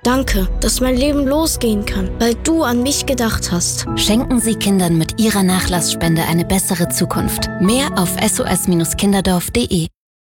Danke, dass mein Leben losgehen kann, weil du an mich gedacht hast. Schenken Sie Kindern mit Ihrer Nachlassspende eine bessere Zukunft. Mehr auf sos-kinderdorf.de.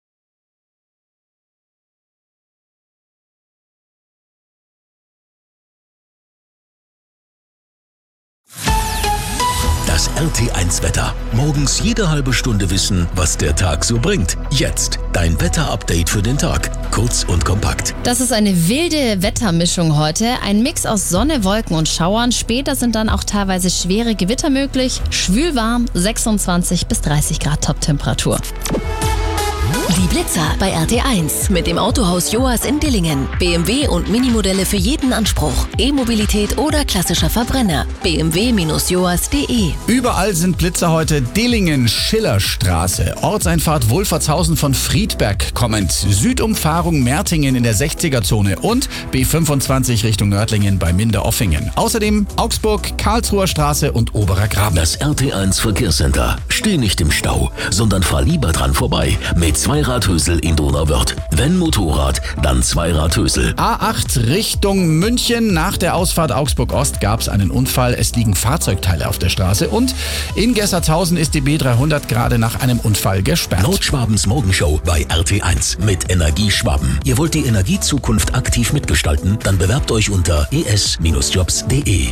Das RT1-Wetter. Morgens jede halbe Stunde wissen, was der Tag so bringt. Jetzt dein Wetter-Update für den Tag. Kurz und kompakt. Das ist eine wilde Wettermischung heute. Ein Mix aus Sonne, Wolken und Schauern. Später sind dann auch teilweise schwere Gewitter möglich. Schwül warm, 26 bis 30 Grad Toptemperatur. Die Blitzer bei RT1 mit dem Autohaus Joas in Dillingen. BMW und Minimodelle für jeden Anspruch. E-Mobilität oder klassischer Verbrenner. bmw-joas.de. Überall sind Blitzer heute. Dillingen, Schillerstraße, Ortseinfahrt Wolfertshausen von Friedberg kommend, Südumfahrung Mertingen in der 60er-Zone und B25 Richtung Nördlingen bei Minderoffingen. Außerdem Augsburg, Karlsruher Straße und Oberer Graben. Das RT1 Verkehrscenter. Steh nicht im Stau, sondern fahr lieber dran vorbei mit Zweiradhösel in Donauwörth. Wenn Motorrad, dann Zweiradhösel. A8 Richtung München. Nach der Ausfahrt Augsburg-Ost gab es einen Unfall. Es liegen Fahrzeugteile auf der Straße. Und in Gessertshausen ist die B300 gerade nach einem Unfall gesperrt. Nordschwabens Morgenshow bei RT1 mit Energieschwaben. Ihr wollt die Energiezukunft aktiv mitgestalten? Dann bewerbt euch unter es-jobs.de.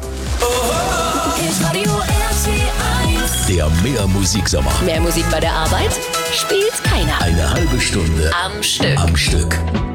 Der Mehr-Musik-Sommer. Mehr Musik bei der Arbeit? Spielt keiner. Eine halbe Stunde Am Stück. Am Stück.